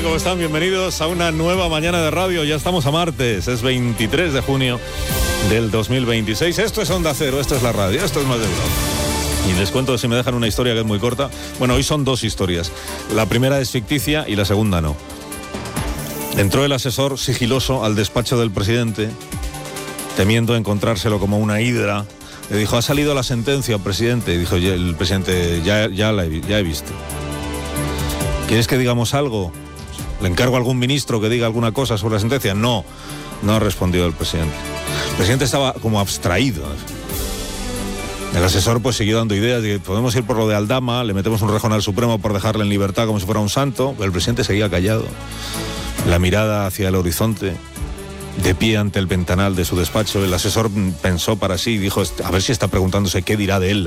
tal? ¿Cómo están? Bienvenidos a una nueva mañana de radio. Ya estamos a martes, es 23 de junio del 2026. Esto es Onda Cero, esto es la radio, esto es Más de Uno. Y les cuento, si me dejan, una historia que es muy corta. Bueno, hoy son dos historias. La primera es ficticia y la segunda no. Entró el asesor sigiloso al despacho del presidente, temiendo encontrárselo como una hidra. Le dijo: ha salido la sentencia, presidente. Y dijo el presidente: ya he visto. ¿Quieres que digamos algo? ¿Le encargo a algún ministro que diga alguna cosa sobre la sentencia? No ha respondido el presidente. El presidente estaba como abstraído. El asesor pues siguió dando ideas de que podemos ir por lo de Aldama, le metemos un rejón al Supremo por dejarle en libertad como si fuera un santo. Pero el presidente seguía callado, la mirada hacia el horizonte, de pie ante el ventanal de su despacho. El asesor pensó para sí y dijo: a ver si está preguntándose qué dirá de él